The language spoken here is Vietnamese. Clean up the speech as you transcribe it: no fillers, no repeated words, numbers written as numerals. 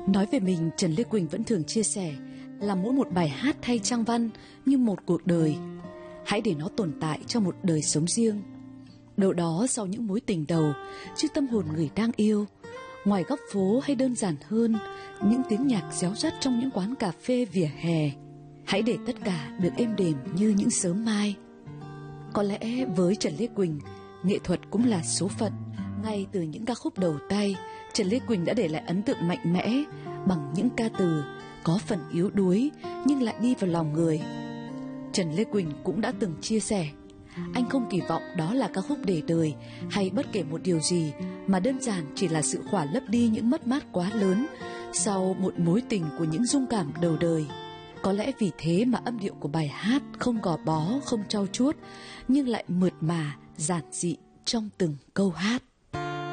Nói về mình, Trần Lê Quỳnh vẫn thường chia sẻ là mỗi một bài hát hay trang văn như một cuộc đời. Hãy để nó tồn tại trong một đời sống riêng. Đâu đó sau những mối tình đầu, chứ tâm hồn người đang yêu. Ngoài góc phố hay đơn giản hơn, những tiếng nhạc réo rắt trong những quán cà phê vỉa hè. Hãy để tất cả được êm đềm như những sớm mai. Có lẽ với Trần Lê Quỳnh, nghệ thuật cũng là số phận. Ngay từ những ca khúc đầu tay, Trần Lê Quỳnh đã để lại ấn tượng mạnh mẽ bằng những ca từ có phần yếu đuối nhưng lại đi vào lòng người. Trần Lê Quỳnh cũng đã từng chia sẻ, anh không kỳ vọng đó là ca khúc để đời hay bất kể một điều gì, mà đơn giản chỉ là sự khỏa lấp đi những mất mát quá lớn sau một mối tình của những dung cảm đầu đời. Có lẽ vì thế mà âm điệu của bài hát không gò bó, không trau chuốt, nhưng lại mượt mà, giản dị trong từng câu hát.